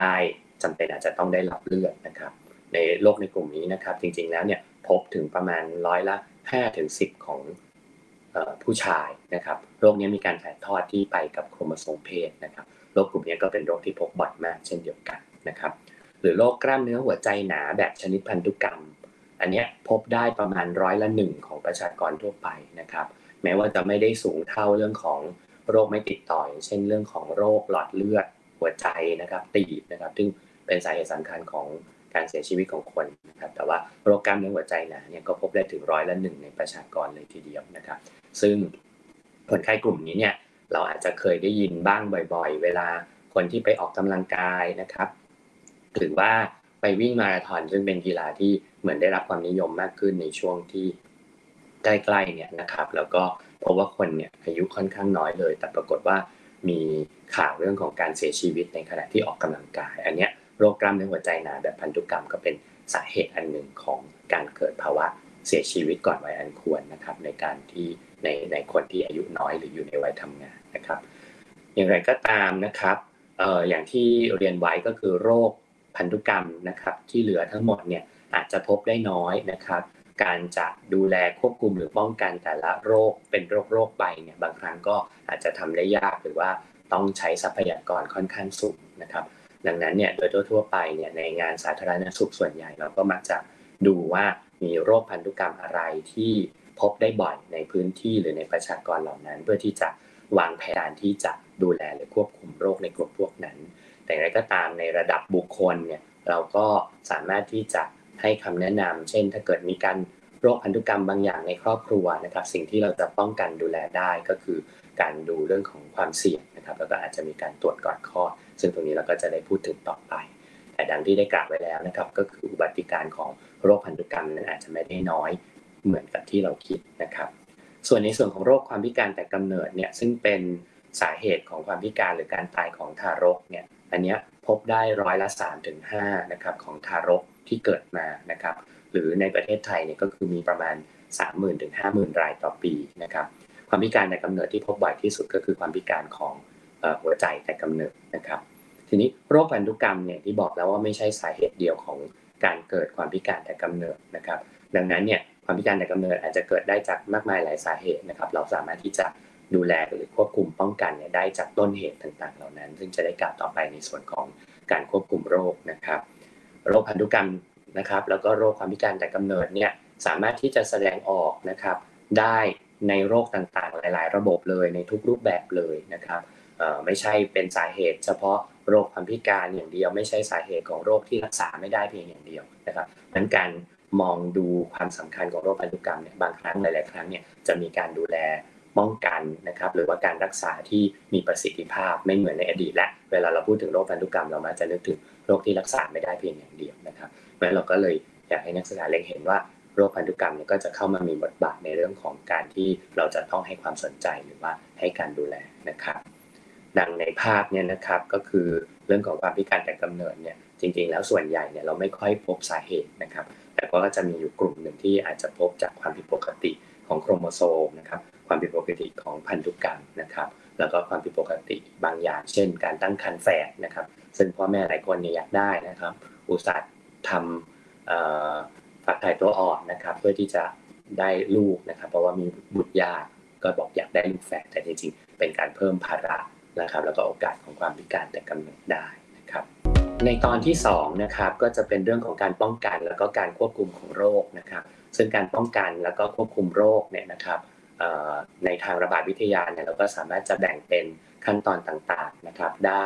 ได้จำเป็นอาจจะต้องได้รับเลือดนะครับในโรคในกลุ่มนี้นะครับจริงๆแล้วเนี่ยพบถึงประมาณร้อยละ5-10ของผู้ชายนะครับโรคนี้มีการถ่ายทอดที่ไปกับโครโมโซมเพศนะครับโรคกลุ่มนี้ก็เป็นโรคที่พบบ่อยมากเช่นเดียวกันนะครับหรือโรคกล้ามเนื้อหัวใจหนาแบบชนิดพันธุกรรมอันนี้พบได้ประมาณ1%ของประชากรทั่วไปนะครับแม้ว่าจะไม่ได้สูงเท่าเรื่องของโรคไม่ติดต่ออย่างเช่นเรื่องของโรคหลอดเลือดหัวใจนะครับตีบนะครับซึ่งเป็นสาเหตุสำคัญของการเสียชีวิตของคนนะครับแต่ว่าโรคกล้ามเนื้อหัวใจหนาเนี่ยก็พบได้ถึง1%ในประชากรเลยทีเดียวนะครับซึ่งคนไข้กลุ่มนี้เนี่ยเราอาจจะเคยได้ยินบ้างบ่อยๆเวลาคนที่ไปออกกำลังกายนะครับหรือว่าไปวิ่งมาราธอนซึ่งเป็นกีฬาที่เหมือนได้รับความนิยมมากขึ้นในช่วงที่ใกล้ๆเนี่ยนะครับแล้วก็เพราะว่าคนเนี่ยอายุค่อนข้างน้อยเลยแต่ปรากฏว่ามีข่าวเรื่องของการเสียชีวิตในขณะที่ออกกำลังกายอันเนี้ยโรคกล้ามเนื้อหัวใจหนาแบบพันธุกรรมก็เป็นสาเหตุอันหนึ่งของการเกิดภาวะเสียชีวิตก่อนวัยอันควรนะครับในการที่ในคนที่อายุน้อยหรืออยู่ในวัยทำงานนะครับอย่างไรก็ตามนะครับอย่างที่เรียนไว้ก็คือโรคพันธุกรรมนะครับที่เหลือทั้งหมดเนี่ยอาจจะพบได้น้อยนะครับการจะดูแลควบคุมหรือป้องกันแต่ละโรคเป็นโรคไปเนี่ยบางครั้งก็อาจจะทำได้ยากหรือว่าต้องใช้ทรัพยากรค่อนข้างสูงนะครับดังนั้นเนี่ยโดยทั่วไปเนี่ยในงานสาธารณสุขส่วนใหญ่เราก็มักจะดูว่ามีโรคพันธุกรรมอะไรที่พบได้บ่อยในพื้นที่หรือในประชากรเหล่านั้นเพื่อที่จะวางแผนที่จะดูแลหรือควบคุมโรคในกลุ่มพวกนั้นแต่อย่างไรก็ตามในระดับบุคคลเนี่ยเราก็สามารถที่จะให้คำแนะนำเช่นถ้าเกิดมีการโรคพันธุกรรมบางอย่างในครอบครัวนะครับสิ่งที่เราจะป้องกันดูแลได้ก็คือการดูเรื่องของความเสี่ยงนะครับแล้วก็อาจจะมีการตรวจก่อนคลอดซึ่งตรงนี้เราก็จะได้พูดถึงต่อไปแต่ดังที่ได้กล่าวไว้แล้วนะครับก็คืออุบัติการณ์ของโรคพันธุกรรมนั้นอาจจะไม่ได้น้อยเหมือนกับที่เราคิดนะครับส่วนในส่วนของโรคความพิการแต่กำเนิดเนี่ยซึ่งเป็นสาเหตุของความพิการหรือการตายของทารกเนี่ยอันนี้พบได้3-5%นะครับของทารกที่เกิดมานะครับหรือในประเทศไทยเนี่ยก็คือมีประมาณ 30,000-50,000 รายต่อปีนะครับความพิการแต่กำเนิดที่พบบ่อยที่สุดก็คือความพิการของหัวใจแต่กำเนิดนะครับทีนี้โรคพันธุกรรมเนี่ยที่บอกแล้วว่าไม่ใช่สาเหตุเดียวของการเกิดความพิการแต่กำเนิดนะครับดังนั้นเนี่ยความพิการแต่กำเนิดอาจจะเกิดได้จากมากมายหลายสาเหตุนะครับเราสามารถที่จะดูแลหรือควบคุมป้องกันเนี่ยได้จากต้นเหตุต่างๆเหล่านั้นซึ่งจะได้กล่าวต่อไปในส่วนของการควบคุมโรคนะครับโรคพันธุกรรมนะครับแล้วก็โรคความพิการแต่กำเนิดเนี่ยสามารถที่จะแสดงออกนะครับได้ในโรคต่างๆหลายๆระบบเลยในทุกรูปแบบเลยนะครับไม่ใช่เป็นสาเหตุเฉพาะโรคความพิการอย่างเดียวไม่ใช่สาเหตุของโรคที่รักษาไม่ได้เพียงอย่างเดียวนะครับนั้นการมองดูความสำคัญของโรคพันธุกรรมเนี่ยบางครั้งหลายๆครั้งเนี่ยจะมีการดูแลป้องกันนะครับหรือว่าการรักษาที่มีประสิทธิภาพไม่เหมือนในอดีตและเวลาเราพูดถึงโรคพันธุกรรมเรามักจะนึกถึงโรคที่รักษาไม่ได้เพียงอย่างเดียวนะครับเพราะฉะนั้นเราก็เลยอยากให้นักศึกษาเล็งเห็นว่าโรคพันธุกรรมเนี่ยก็จะเข้ามามีบทบาทในเรื่องของการที่เราจะต้องให้ความสนใจหรือว่าให้การดูแลนะครับดังในภาพเนี่ยนะครับก็คือเรื่องของความพิการแต่กำเนิดเนี่ยจริงๆแล้วส่วนใหญ่เนี่ยเราไม่ค่อยพบสาเหตุนะครับแต่ก็จะมีอยู่กลุ่มหนึ่งที่อาจจะพบจากความผิดปกติของโครโมโซมนะครับความผิดปกติของพันธุกรรมนะครับแล้วก็ความผิดปกติบางอย่างเช่นการตั้งครรภ์แฝดนะครับซึ่งพ่อแม่หลายคนเนี่ยอยากได้นะครับอุตส่าห์ทำฝักถ่ายตัวอ่อนนะครับเพื่อที่จะได้ลูกนะครับเพราะว่ามีบุตรยากก็บอกอยากได้ลูกแฝดแต่จริงๆเป็นการเพิ่มภาระนะครับแล้วก็โอกาสของความพิการแต่กำเนิดได้นะครับในตอนที่2นะครับก็จะเป็นเรื่องของการป้องกันแล้วก็การควบคุมของโรคนะครับซึ่งการป้องกันแล้วก็ควบคุมโรคเนี่ยนะครับในทางระบาดวิทยาเนี่ยเราก็สามารถจะแบ่งเป็นขั้นตอนต่างๆนะครับได้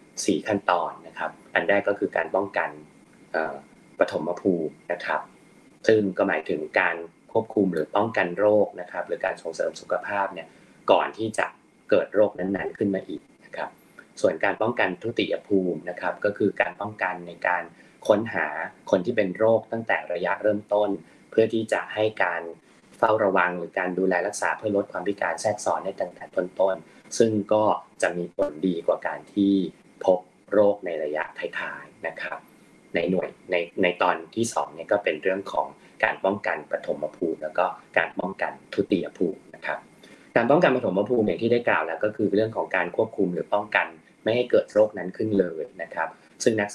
4ขั้นตอนนะครับอันแรกก็คือการป้องกันปฐมภูมินะครับซึ่งก็หมายถึงการควบคุมหรือป้องกันโรคนะครับหรือการส่งเสริมสุขภาพเนี่ยก่อนที่จะเกิดโรคนั้นๆขึ้นมาอีกนะครับส่วนการป้องกันทุติยภูมินะครับก็คือการป้องกันในการค้นหาคนที่เป็นโรคตั้งแต่ระยะเริ่มต้นเพื่อที่จะให้การเฝ้าระวังหรือการดูแลรักษาเพื่อลดความพิการแทรกซ้อนในตั้งแต่ต้นๆซึ่งก็จะมีผลดีกว่าการที่พบโรคในระยะท้ายๆนะครับในหน่วยในตอนที่2เนี่ยก็เป็นเรื่องของการป้องกันปฐมภูมิแล้วก็การป้องกันทุติยภูมินะครับการป้องกันปฐมภูมิอย่างที่ได้กล่าวแล้วก็คือเรื่องของการควบคุมหรือป้องกันไม่ให้เกิดโรคนั้นขึ้นเลยนะครับซึ่งนัก